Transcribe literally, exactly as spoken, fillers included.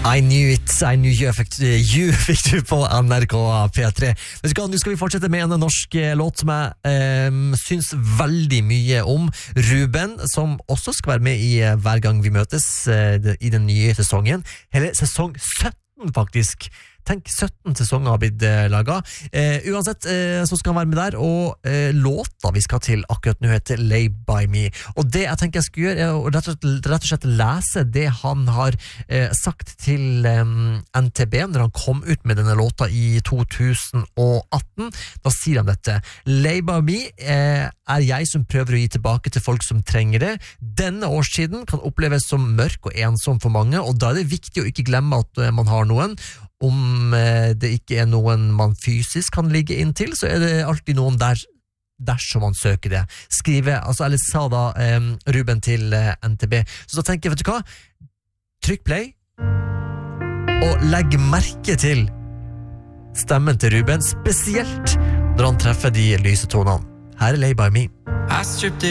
I knew it, I knew you fikk, you fikk du på N R K P tre. Vet du hva, nå skal vi fortsette med en norsk låt som jeg um, syns veldig mye om. Ruben, som også skal være med i Hver gang vi møtes uh, i den nye sesongen. Hele sesong sytten faktisk. Tenk, sytten sesonger har blitt eh, laget. Eh, uansett, eh, så skal han være med der, og eh, låta vi skal til akkurat nå heter Lay By Me. Og det jeg tenker jeg skal gjøre, er å rett og slett, rett og slett lese det han har eh, sagt til eh, N T B når han kom ut med denne låta i to tusen og atten. Da sier han dette: Lay By Me eh, er jeg som prøver å gi tilbake til folk som trenger det. Denne årstiden kan oppleves som mørk og ensom for mange, og da er det viktig å ikke glemme at eh, man har noen. Om det ikke er noen man fysisk kan ligge inn til, så er det alltid noen der dersom man søker det. Skrive, altså, eller sa da eh, Ruben til eh, N T B. Så da tenker jeg, vet du hva? Trykk play, og legg merke til stemmen til Ruben, spesielt når han treffer de lyse tonene. Her er Lay By Me. I stripped it